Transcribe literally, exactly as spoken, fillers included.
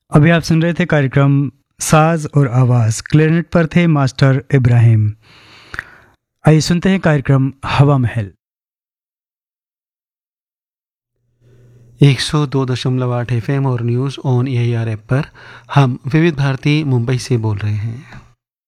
अभी आप सुन रहे थे कार्यक्रम साज और आवाज़। क्लैरिनेट पर थे मास्टर इब्राहिम। आइए सुनते हैं कार्यक्रम हवा महल। एक सौ दो दशमलव आठ एफ एम और news on A I R app पर हम विविध भारती मुंबई से बोल रहे हैं।